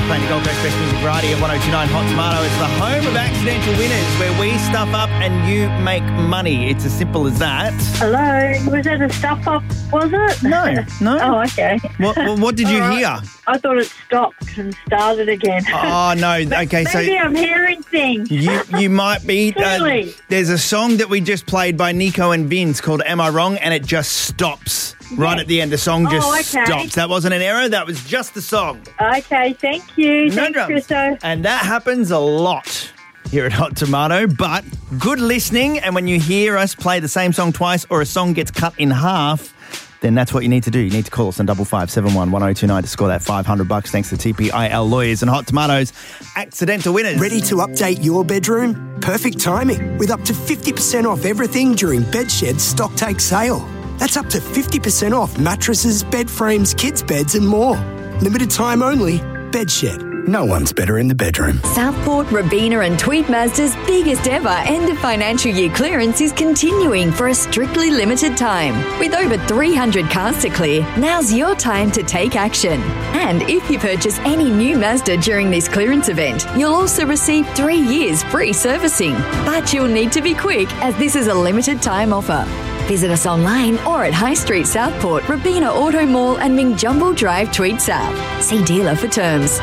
playing the Gold Coast Best Music Variety at 102.9 Hot Tomato. It's the home of accidental winners where we stuff up and you make money. It's as simple as that. Hello. Was it a stuff up, was it? No. Oh, okay. What did you hear? I thought it stopped and started again. Oh, no. Okay, so... Maybe I'm hearing things. You might be. Really? There's a song that we just played by Nico and Vince called Am I Wrong? And it just stops. Right at the end, the song just stops. That wasn't an error. That was just the song. Okay, thank you. Thanks, Christo. And that happens a lot here at Hot Tomato, but good listening. And when you hear us play the same song twice or a song gets cut in half, then that's what you need to do. You need to call us on 5571 1029 to score that $500 thanks to TPIL Lawyers and Hot Tomatoes accidental winners. Ready to update your bedroom? Perfect timing with up to 50% off everything during Bedshed's stock take sale. That's up to 50% off mattresses, bed frames, kids' beds and more. Limited time only. Bedshed. No one's better in the bedroom. Southport, Robina and Tweed Mazda's biggest ever end of financial year clearance is continuing for a strictly limited time. With over 300 cars to clear, now's your time to take action. And if you purchase any new Mazda during this clearance event, you'll also receive 3 years free servicing. But you'll need to be quick as this is a limited time offer. Visit us online or at High Street Southport, Robina Auto Mall and Mingjumble Drive, Tweed South. See dealer for terms.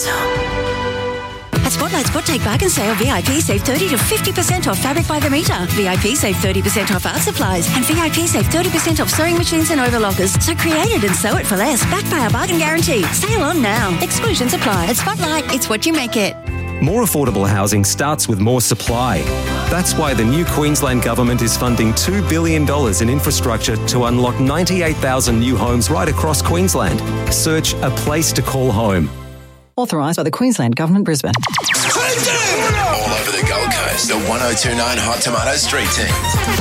At Spotlight Spot Take Bargain Sale, VIP save 30 to 50% off fabric by the metre. VIP save 30% off art supplies. And VIP save 30% off sewing machines and overlockers. So create it and sew it for less. Backed by our bargain guarantee. Sale on now. Exclusions apply. At Spotlight, it's what you make it. More affordable housing starts with more supply. That's why the new Queensland Government is funding $2 billion in infrastructure to unlock 98,000 new homes right across Queensland. Search A Place to Call Home. Authorised by the Queensland Government, Brisbane. All over the Gold Coast, the 102.9 Hot Tomato Street Team.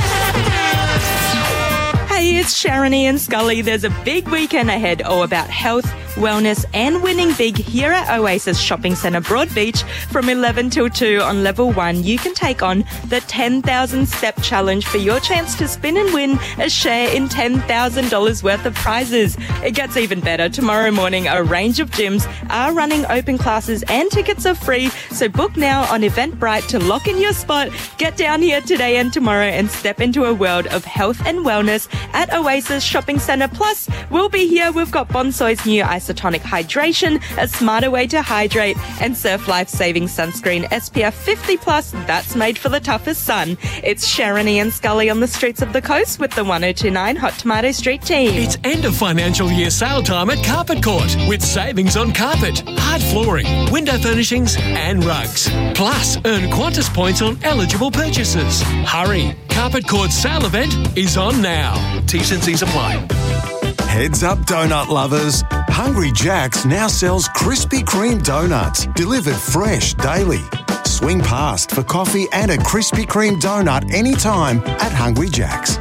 Hey, it's Sharon and Scully. There's a big weekend ahead all about health, wellness and winning big here at Oasis Shopping Centre Broadbeach. From 11 till 2 on level 1, you can take on the 10,000 step challenge for your chance to spin and win a share in $10,000 worth of prizes. It gets even better. Tomorrow morning, a range of gyms are running open classes and tickets are free, so book now on Eventbrite to lock in your spot. Get down here today and tomorrow and step into a world of health and wellness at Oasis Shopping Centre. Plus, we'll be here. We've got Bonsoy's new isotonic hydration, a smarter way to hydrate, and Surf Life Saving Sunscreen SPF 50+, that's made for the toughest sun. It's Sharon and Scully on the streets of the coast with the 102.9 Hot Tomato Street team. It's end of financial year sale time at Carpet Court with savings on carpet, hard flooring, window furnishings and rugs. Plus, earn Qantas points on eligible purchases. Hurry! Carpet Court's sale event is on now. T's and C's apply. Heads up, donut lovers. Hungry Jack's now sells Krispy Kreme donuts, delivered fresh daily. Swing past for coffee and a Krispy Kreme donut anytime at Hungry Jack's.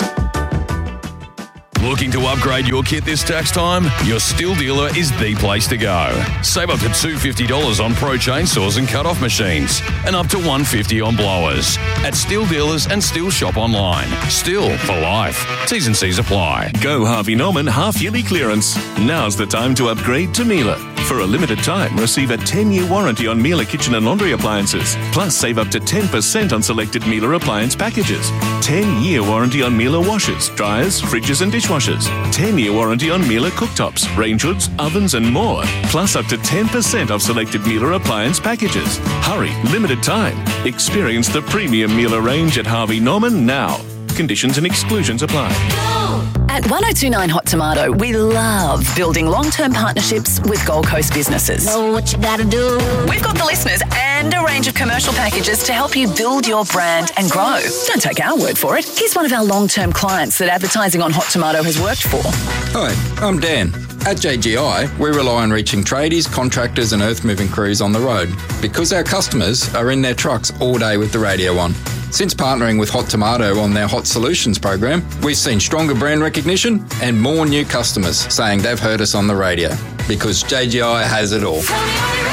Looking to upgrade your kit this tax time? Your Stihl dealer is the place to go. Save up to $250 on Pro chainsaws and cut-off machines, and up to $150 on blowers. At Stihl dealers and Stihl shop online. Stihl for life. T's and C's apply. Go Harvey Norman half-yearly clearance. Now's the time to upgrade to Miele. For a limited time, receive a 10-year warranty on Miele kitchen and laundry appliances. Plus, save up to 10% on selected Miele appliance packages. 10-year warranty on Miele washers, dryers, fridges and dishwashers. 10-year warranty on Miele cooktops, range hoods, ovens and more. Plus, up to 10% off selected Miele appliance packages. Hurry, limited time. Experience the premium Miele range at Harvey Norman now. Conditions and exclusions apply. At 102.9 Hot Tomato, we love building long-term partnerships with Gold Coast businesses. Know what you gotta do. We've got the listeners and a range of commercial packages to help you build your brand and grow. Don't take our word for it. Here's one of our long-term clients that advertising on Hot Tomato has worked for. Hi, I'm Dan. At JGI, we rely on reaching tradies, contractors and earth-moving crews on the road because our customers are in their trucks all day with the radio on. Since partnering with Hot Tomato on their Hot Solutions program, we've seen stronger brand recognition and more new customers saying they've heard us on the radio because JGI has it all.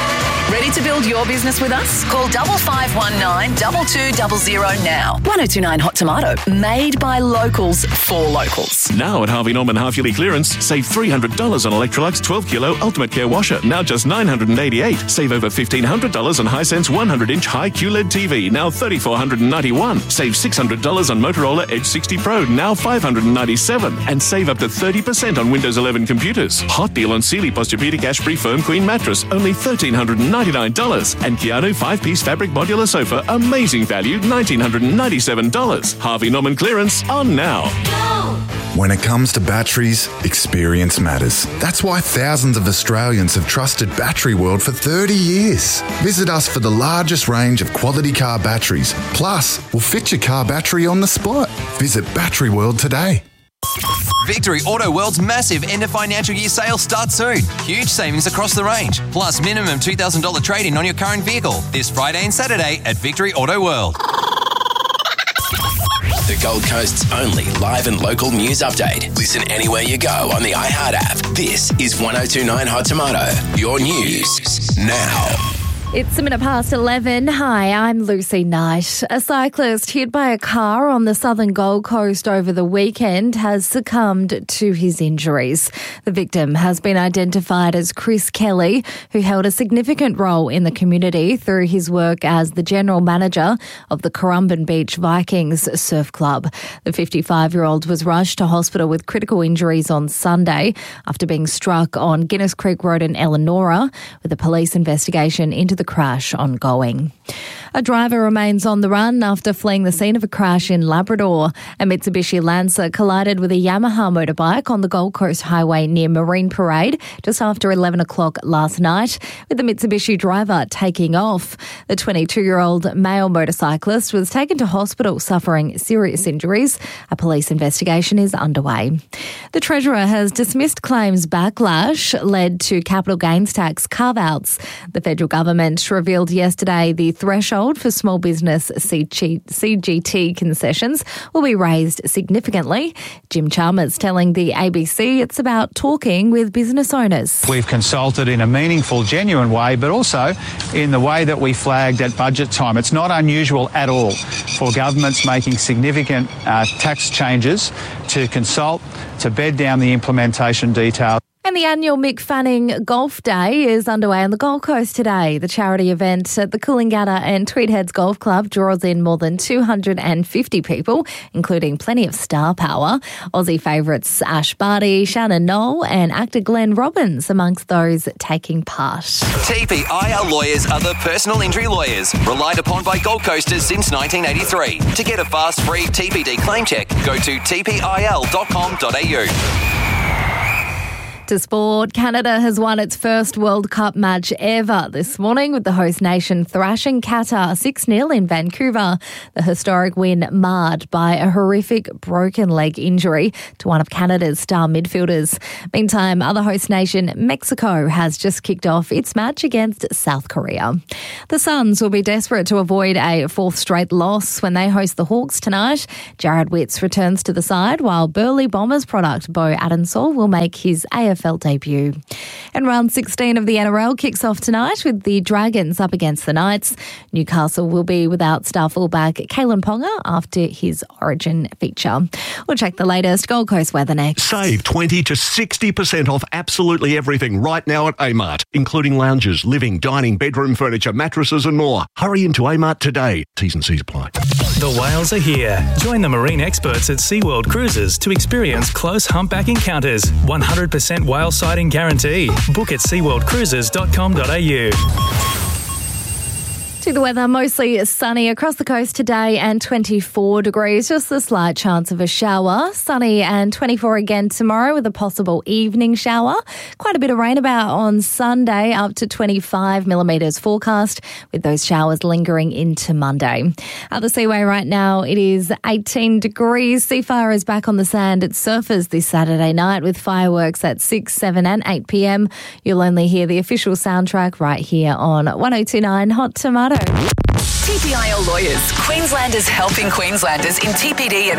Ready to build your business with us? Call 5519 2200 now. 1029 Hot Tomato, made by locals for locals. Now at Harvey Norman half-yearly clearance, save $300 on Electrolux 12-kilo Ultimate Care washer, now just $988. Save over $1,500 on Hisense 100-inch high QLED TV, now $3,491. Save $600 on Motorola Edge 60 Pro, now $597. And save up to 30% on Windows 11 computers. Hot deal on Sealy Posturepedic Ash-Free Firm Queen mattress, only $1,399. And Keanu 5-piece fabric modular sofa, amazing value, $1,997. Harvey Norman clearance on now. When it comes to batteries, experience matters. That's why thousands of Australians have trusted Battery World for 30 years. Visit us for the largest range of quality car batteries. Plus, we'll fit your car battery on the spot. Visit Battery World today. Victory Auto World's massive end of financial year sale starts soon. Huge savings across the range, plus minimum $2,000 trade-in on your current vehicle this Friday and Saturday at Victory Auto World. The Gold Coast's only live and local news update. Listen anywhere you go on the iHeart app. This is 1029 Hot Tomato, your news now. It's a minute past 11. Hi, I'm Lucy Knight. A cyclist hit by a car on the southern Gold Coast over the weekend has succumbed to his injuries. The victim has been identified as Chris Kelly, who held a significant role in the community through his work as the general manager of the Currumbin Beach Vikings Surf Club. The 55-year-old was rushed to hospital with critical injuries on Sunday after being struck on Guinness Creek Road in Elanora, with a police investigation into the crash ongoing. A driver remains on the run after fleeing the scene of a crash in Labrador. A Mitsubishi Lancer collided with a Yamaha motorbike on the Gold Coast Highway near Marine Parade just after 11 o'clock last night, with the Mitsubishi driver taking off. The 22-year-old male motorcyclist was taken to hospital suffering serious injuries. A police investigation is underway. The Treasurer has dismissed claims backlash led to capital gains tax carve-outs. The federal government revealed yesterday the threshold for small business CGT concessions will be raised significantly. Jim Chalmers telling the ABC it's about talking with business owners. We've consulted in a meaningful, genuine way, but also in the way that we flagged at budget time. It's not unusual at all for governments making significant tax changes to consult, to bed down the implementation details. And the annual Mick Fanning Golf Day is underway on the Gold Coast today. The charity event at the Coolangatta and Tweed Heads Golf Club draws in more than 250 people, including plenty of star power. Aussie favourites Ash Barty, Shannon Knoll and actor Glenn Robbins amongst those taking part. TPIL lawyers are the personal injury lawyers relied upon by Gold Coasters since 1983. To get a fast, free TPD claim check, go to tpil.com.au. To sport, Canada has won its first World Cup match ever this morning with the host nation thrashing Qatar 6-0 in Vancouver. The historic win marred by a horrific broken leg injury to one of Canada's star midfielders. Meantime, other host nation Mexico has just kicked off its match against South Korea. The Suns will be desperate to avoid a fourth straight loss when they host the Hawks tonight. Jared Witts returns to the side while Burleigh Bombers product Bo Adensall will make his AFL debut. And round 16 of the NRL kicks off tonight with the Dragons up against the Knights. Newcastle will be without star fullback Kalen Ponga after his Origin feature. We'll check the latest Gold Coast weather next. Save 20 to 60% off absolutely everything right now at Amart, including lounges, living, dining, bedroom furniture, mattresses and more. Hurry into Amart today. T's and C's apply. The whales are here. Join the marine experts at SeaWorld Cruises to experience close humpback encounters. 100% whale sighting guarantee. Book at seaworldcruises.com.au. To the weather, mostly sunny across the coast today and 24 degrees, just a slight chance of a shower. Sunny and 24 again tomorrow with a possible evening shower. Quite a bit of rain about on Sunday, up to 25 millimetres forecast, with those showers lingering into Monday. At the Seaway right now, it is 18 degrees. Seafire is back on the sand at Surfers this Saturday night with fireworks at 6, 7 and 8 p.m. You'll only hear the official soundtrack right here on 1029 Hot Tomato. TPIL Lawyers, Queenslanders helping Queenslanders in TPD and